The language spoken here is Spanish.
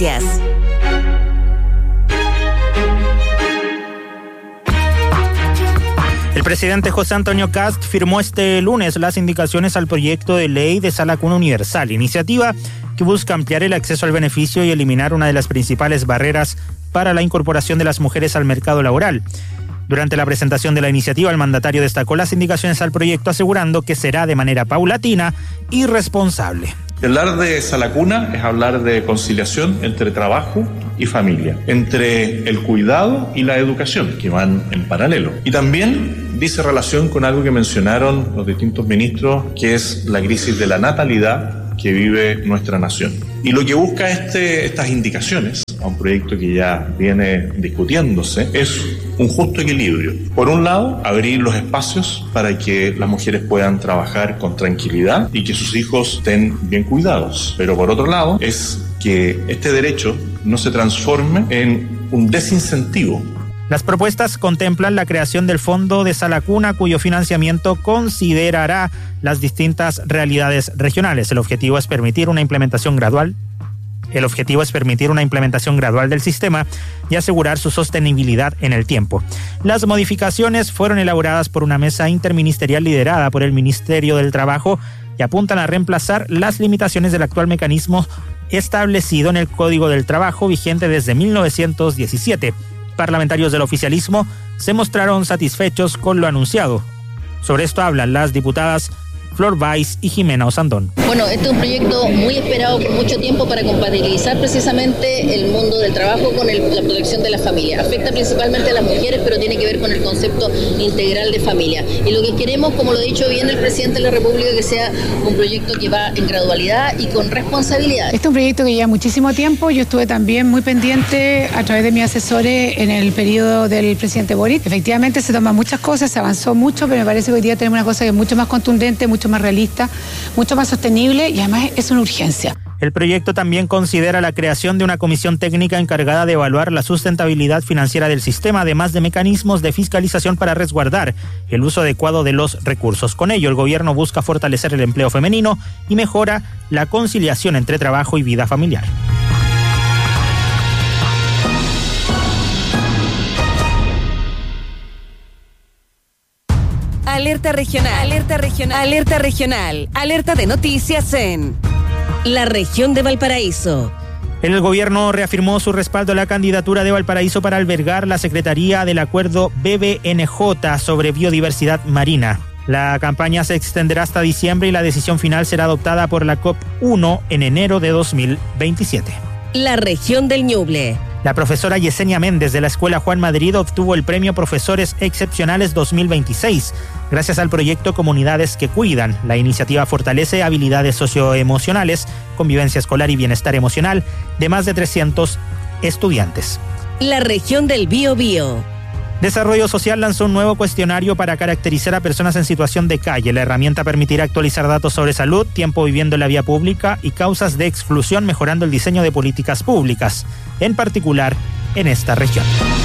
Noticias. El presidente José Antonio Kast firmó este lunes las indicaciones al proyecto de ley de Sala Cuna Universal, iniciativa que busca ampliar el acceso al beneficio y eliminar una de las principales barreras para la incorporación de las mujeres al mercado laboral. Durante la presentación de la iniciativa, el mandatario destacó las indicaciones al proyecto, asegurando que será de manera paulatina y responsable. Hablar de Sala Cuna es hablar de conciliación entre trabajo y familia, entre el cuidado y la educación, que van en paralelo. Y también dice relación con algo que mencionaron los distintos ministros, que es la crisis de la natalidad que vive nuestra nación. Y lo que busca estas indicaciones a un proyecto que ya viene discutiéndose es un justo equilibrio. Por un lado, abrir los espacios para que las mujeres puedan trabajar con tranquilidad y que sus hijos estén bien cuidados. Pero por otro lado, es que este derecho no se transforme en un desincentivo. Las propuestas contemplan la creación del Fondo de Sala Cuna, cuyo financiamiento considerará las distintas realidades regionales. El objetivo es permitir una implementación gradual del sistema y asegurar su sostenibilidad en el tiempo. Las modificaciones fueron elaboradas por una mesa interministerial liderada por el Ministerio del Trabajo y apuntan a reemplazar las limitaciones del actual mecanismo establecido en el Código del Trabajo, vigente desde 1917. Parlamentarios del oficialismo se mostraron satisfechos con lo anunciado. Sobre esto hablan las diputadas Flor Valls y Jimena Osandón. Bueno, este es un proyecto muy esperado por mucho tiempo para compatibilizar precisamente el mundo del trabajo con la protección de la familia. Afecta principalmente a las mujeres, pero tiene que ver con el concepto integral de familia. Y lo que queremos, como lo ha dicho bien el presidente de la República, que sea un proyecto que va en gradualidad y con responsabilidad. Este es un proyecto que lleva muchísimo tiempo. Yo estuve también muy pendiente a través de mis asesores en el periodo del presidente Boric. Efectivamente se toman muchas cosas, se avanzó mucho, pero me parece que hoy día tenemos una cosa que es mucho más contundente, mucho más realista, mucho más sostenible y además es una urgencia. El proyecto también considera la creación de una comisión técnica encargada de evaluar la sustentabilidad financiera del sistema, además de mecanismos de fiscalización para resguardar el uso adecuado de los recursos. Con ello, el gobierno busca fortalecer el empleo femenino y mejora la conciliación entre trabajo y vida familiar. Alerta regional, alerta regional, alerta regional, alerta de noticias en la región de Valparaíso. El gobierno reafirmó su respaldo a la candidatura de Valparaíso para albergar la Secretaría del Acuerdo BBNJ sobre biodiversidad marina. La campaña se extenderá hasta diciembre y la decisión final será adoptada por la COP1 en enero de 2027. La región del Ñuble. La profesora Yesenia Méndez de la Escuela Juan Madrid obtuvo el premio Profesores Excepcionales 2026, gracias al proyecto Comunidades que Cuidan. La iniciativa fortalece habilidades socioemocionales, convivencia escolar y bienestar emocional de más de 300 estudiantes. La región del Biobío. Desarrollo Social lanzó un nuevo cuestionario para caracterizar a personas en situación de calle. La herramienta permitirá actualizar datos sobre salud, tiempo viviendo en la vía pública y causas de exclusión, mejorando el diseño de políticas públicas, en particular en esta región.